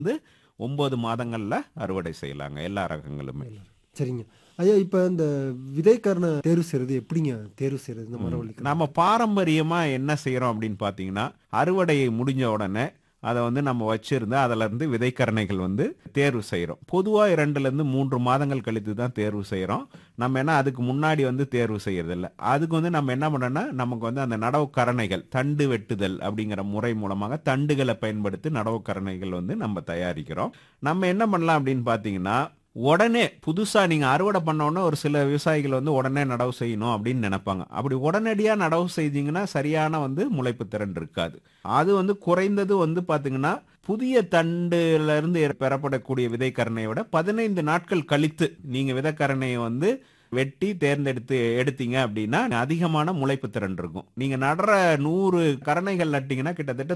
வந்து 9 மாதங்கள்ல அறுவடை செய்யலாங்க எல்லா ரகங்களுமே. சரிங்க. ஐயா, இப்ப இந்த விதைக்கரண தேர்வு செய்றது எப்படிங்க தேர்வு செய்றது இந்த மரவள்ளி நம்ம கிழங்கு? பாரம்பரியமா என்ன செய்றோம் அப்படின்னு பார்த்தீங்கன்னா, அறுவடை முடிஞ்ச உடனே அத வந்து நம்ம வச்சிருந்து அதிலிருந்து விதைக்கரணைகள் வந்து தேர்வு செய்றோம். பொதுவா 2லிருந்து 3 மாதங்கள் கழித்து தான் தேர்வு செய்றோம். நம்ம என்ன அதுக்கு முன்னாடி வந்து தேர்வு செய்யறதில்ல. அதுக்கு வந்து நம்ம என்ன பண்றோம்னா, நமக்கு வந்து அந்த நடவு கரணைகள், தண்டு வெட்டுதல் அப்படிங்கிற முறை மூலமாக தண்டுகள பயன்படுத்தி நடவு கரணைகள் வந்து நம்ம தயாரிக்கிறோம். நம்ம என்ன பண்ணலாம் அப்படின்னு பார்த்தீங்கன்னா, உடனே புதுசா நீங்க அறுவடை பண்ண உடனே ஒரு சில விவசாயிகள் வந்து உடனே நடவு செய்யணும் அப்படின்னு நினைப்பாங்க. அப்படி உடனடியா நடவு செய்தீங்கன்னா சரியான வந்து முளைப்பு திறன் இருக்காது. அது வந்து குறைந்தது வந்து பாத்தீங்கன்னா, புதிய தண்டுல இருந்து பெறப்படக்கூடிய விதைக்கரணையை விட 15 நாட்கள் கழித்து நீங்க விதைக்கரணையை வந்து வெட்டி தேர்ந்தெடுத்து எடுத்தீங்க அப்படின்னா அதிகமான முளைப்பு திறன் இருக்கும். நீங்க நடுற 100 கரணைகள் நட்டீங்கன்னா கிட்டத்தட்ட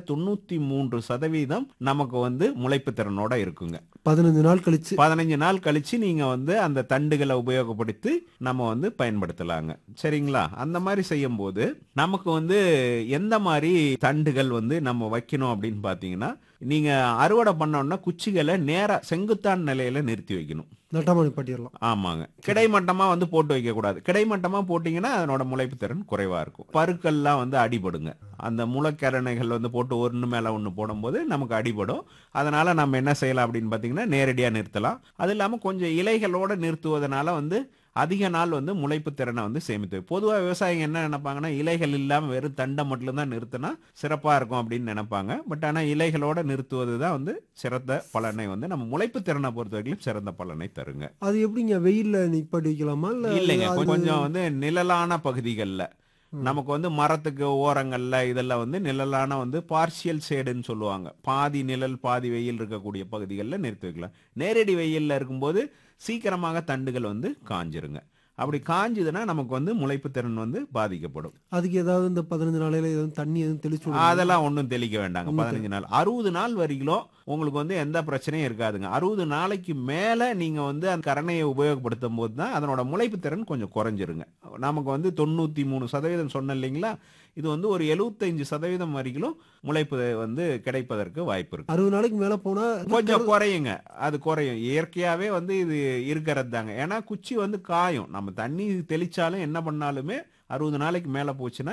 93% நமக்கு வந்து முளைப்பு திறனோட இருக்குங்க. 15 நாள் கழிச்சு. 15 நாள் கழிச்சு நீங்க வந்து அந்த தண்டுகளை உபயோகப்படுத்தி நம்ம வந்து பயன்படுத்தலாங்க. சரிங்களா? அந்த மாதிரி செய்யும்போது நமக்கு வந்து எந்த மாதிரி தண்டுகள் வந்து நம்ம வைக்கணும் அப்படின்னு பார்த்தீங்கன்னா, நீங்க அறுவடை பண்ண உடனே குச்சிகளை நேரா செங்குத்தான நிலையில நிறுத்தி வைக்கணும். நட்டாம நிப்பாட்டிரலாம். ஆமாங்க. கிடைமட்டமா வந்து போட்டு வைக்கக்கூடாது. கிடைமட்டமா போட்டீங்கன்னா அதனோட முளைப்பு திறன் குறைவா இருக்கும். பருக்கள்லாம் வந்து அடிபடுங்க. அந்த முளைக்கரணைகள் வந்து போட்டு ஒண்ணு மேல ஒண்ணு போடும்போது நமக்கு அடிபடும். அதனால நம்ம என்ன செய்யலாம் அப்படின்னு பார்த்தீங்கன்னா, நேரடியா நிறுத்தலாம். அது இல்லாம கொஞ்சம் இலைகளோட நிறுத்துவதனால வந்து அதிக நாள் வந்து முளைப்பு திறனை வந்து சேமித்து பொதுவா விவசாயிங்க என்ன நினைப்பாங்கன்னா, இலைகள் இல்லாம வெறும் தண்டை மட்டும் தான் நிறுத்தினா சிறப்பா இருக்கும் அப்படின்னு நினைப்பாங்க. பட் ஆனா இலைகளோட நிறுத்துவது தான் வந்து சிறந்த பலனை வந்து நம்ம முளைப்பு திறனை பொறுத்தவரைக்கும் சிறந்த பலனை தருங்க. அது எப்படிங்க, வெயில்ல நிப்பாட்டி வைக்கலாமா? இல்ல இல்லைங்க. அது கொஞ்சம் வந்து நிழலான பகுதிகள்ல. நமக்கு வந்து மரத்துக்கு ஓரங்கள்ல இதெல்லாம் வந்து நிழலான வந்து பார்ஷியல் ஷேடுன்னு சொல்லுவாங்க. பாதி நிழல், பாதி வெயில் இருக்கக்கூடிய பகுதிகள்ல நிறுத்தி வைக்கலாம். நேரடி வெயில்ல இருக்கும்போது சீக்கிரமாக தண்டுகள் வந்து காஞ்சிருங்க. அப்படி காஞ்சதுன்னா நமக்கு வந்து முளைப்பு திறன் வந்து பாதிக்கப்படும். அதுக்கு ஏதாவது இந்த 15 நாளையில ஏதாவது தண்ணி எதுவும் தெளிச்சு விடணுமா? அதெல்லாம் ஒண்ணும் தெளிக்க வேண்டாங்க. ஒண்ணும் 15 நாள். 60 நாள் வரைக்கும் உங்களுக்கு வந்து எந்த பிரச்சனையும் இருக்காதுங்க. 60 நாளைக்கு மேல நீங்க வந்து அந்த கரணையை உபயோகப்படுத்தும்போது தான் அதனோட முளைப்பு திறன் கொஞ்சம் குறைஞ்சிருங்க. நமக்கு வந்து 93% சொன்னேன் இல்லைங்களா? இது வந்து ஒரு 75% வரைக்கும் முளைப்பு வந்து கிடைப்பதற்கு வாய்ப்பு இருக்கு. 60 நாளைக்கு மேல போனா கொஞ்சம் குறையுங்க. அது குறையும். இயற்கையாவே வந்து இது இருக்கிறது தாங்க. ஏன்னா குச்சி வந்து காயும். நம்ம தண்ணி தெளிச்சாலும் என்ன பண்ணாலுமே 60 நாளைக்கு மேல போச்சுன்னா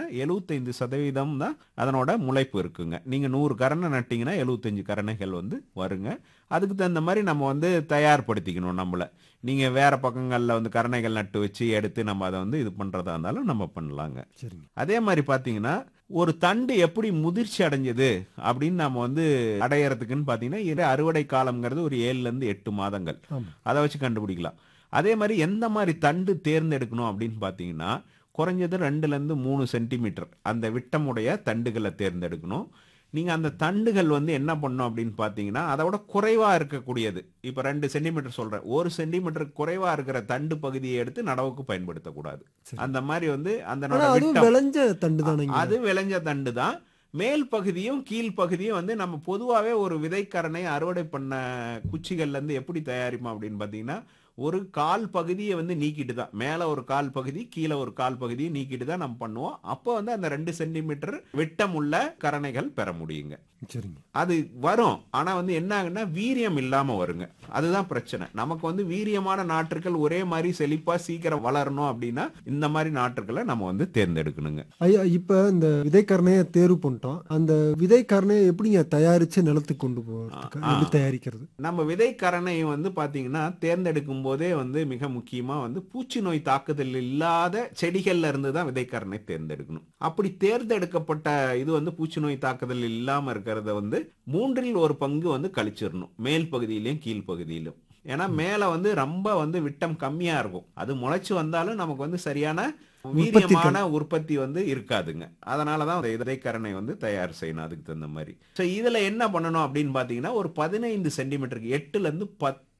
75% தான் அதனோட முளைப்பு இருக்குங்க. நீங்க 100 கரணை நட்டீங்கன்னா 75 கரணைகள் வந்து வருங்க. அதுக்கு தகுந்த மாதிரி நம்ம வந்து தயார்படுத்திக்கணும் நம்மள. நீங்க வேற பக்கங்கள்ல வந்து கரணைகள் நட்டு வச்சு எடுத்து நம்ம அதை வந்து இது பண்றதா இருந்தாலும் நம்ம பண்ணலாங்க. சரிங்க. அதே மாதிரி பாத்தீங்கன்னா, ஒரு தண்டு எப்படி முதிர்ச்சி அடைஞ்சது அப்படின்னு நம்ம வந்து அடையறதுக்குன்னு பாத்தீங்கன்னா, இது அறுவடை காலம்ங்கிறது ஒரு 7ல இருந்து 8 மாதங்கள். ஆமா. அதை வச்சு கண்டுபிடிக்கலாம். அதே மாதிரி எந்த மாதிரி தண்டு தேர்ந்தெடுக்கணும் அப்படின்னு பாத்தீங்கன்னா, குறைஞ்சது 2ல இருந்து 3 சென்டிமீட்டர் அந்த விட்டமுடைய தண்டுகளை தேர்ந்தெடுக்கணும். நீங்க அந்த தண்டுகள் வந்து என்ன பண்ணணும் அப்படின்னு பாத்தீங்கன்னா, அதை விட குறைவா இருக்கக்கூடியது. இப்ப 2 சென்டிமீட்டர் சொல்றேன். 1 சென்டிமீட்டர் குறைவா இருக்கிற தண்டு பகுதியை எடுத்து நடவுக்கு பயன்படுத்தக்கூடாது. சரி. அந்த மாதிரி வந்து ஆனா அதனோட அதுவும் விட்டம் விளைஞ்ச தண்டு தானேங்க? அது விளைஞ்ச தண்டு தான். மேல் பகுதியும் கீழ் பகுதியும் வந்து நம்ம பொதுவாவே ஒரு விதைக்கரணை அறுவடை பண்ண குச்சிகள்ல இருந்து எப்படி தயாரிப்போம் அப்படின்னு பாத்தீங்கன்னா, ஒரு கால் பகுதியை வந்து நீக்கிட்டு தான் மேல ஒரு கால் பகுதி கீழே ஒரு கால் பகுதியை நீக்கிட்டு தான் நம்ம பண்ணுவோம். அப்போ வந்து அந்த 2 சென்டிமீட்டர் விட்டம் உள்ள கரணைகள் பெற முடியுங்க. சரிங்க. அது வரும். ஆனா வந்து என்ன ஆகுன்னா வீரியம் இல்லாம வருங்க. அதுதான் பிரச்சனை. நமக்கு வந்து வீரியமான நாற்றுகள் ஒரே மாதிரி செழிப்பா சீக்கிரம் வளரணும் அப்படின்னா இந்த மாதிரி நாற்றுகளை நம்ம வந்து தேர்ந்தெடுக்கணுங்க. ஐயா, இப்ப இந்த விதைக்கரணையை தேர்வு பண்ணிட்டோம். அந்த விதைக்கரணையை எப்படிங்க தயாரிச்சு நிலத்துக்கு கொண்டு போறதுக்கு எப்படி தயாரிக்கிறது? நம்ம விதைக்கரணை வந்து பாத்தீங்கன்னா தேர்ந்தெடுக்கும் போதே வந்து மிக முக்கியமா வந்து பூச்சி நோய் தாக்குதல் இல்லாத செடிகள்ல இருந்து தான் விதைக்கரணை தேர்ந்தெடுக்கணும். அப்படி தேர்ந்தெடுக்கப்பட்ட இது வந்து பூச்சி நோய் தாக்குதல் இல்லாம இருக்கிறத வந்து 1/3 பங்கு வந்து கழிச்சிடணும். மேல் பகுதியிலும் கீழ் பகுதியிலும். ஏன்னா மேல வந்து ரொம்ப வந்து விட்டம் கம்மியா இருக்கும். அது முளைச்சு வந்தாலும் நமக்கு வந்து சரியான வீரியமான உற்பத்தி வந்து இருக்காதுங்க. அதனாலதான் விதைக்கரணை வந்து தயார் செய்யணும் அதுக்கு தகுந்த மாதிரி. இதுல என்ன பண்ணணும் அப்படின்னு பாத்தீங்கன்னா, ஒரு 15 சென்டிமீட்டருக்கு 8ல இருந்து 10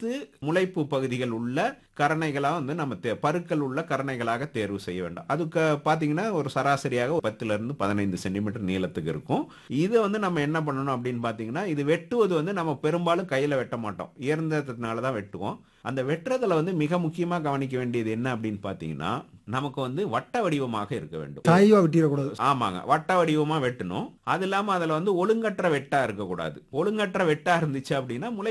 அனைத்து முளைப்பு பகுதிகள் உள்ள கரணைகளா வந்து நம்ம பருக்கள் உள்ள கரணைகளாக தேர்வு செய்ய வேண்டும். அதுக்கு பாத்தீங்கன்னா ஒரு சராசரியாக 10 இருந்து 15 சென்டிமீட்டர் நீளத்துக்கு இருக்கும். இதை வந்து நம்ம என்ன பண்ணணும் அப்படின்னு பாத்தீங்கன்னா, இது வெட்டுவது வந்து நம்ம பெரும்பாலும் கையில வெட்ட மாட்டோம், இயந்திரத்தினால தான் வெட்டுவோம். அந்த வெட்டுறதுல வந்து மிக முக்கியமா கவனிக்க வேண்டியது என்ன அப்படின்னு பாத்தீங்கன்னா, நமக்கு வந்து வட்ட வடிவமாக இருக்க வேண்டும். சாய்வா வெட்டிடக்கூடாது. ஆமாங்க, வட்ட வடிவமா வெட்டணும். அது இல்லாம அதுல வந்து ஒழுங்கற்ற வெட்டா இருக்கக்கூடாது. ஒழுங்கற்ற வெட்டா இருந்துச்சு அப்படின்னா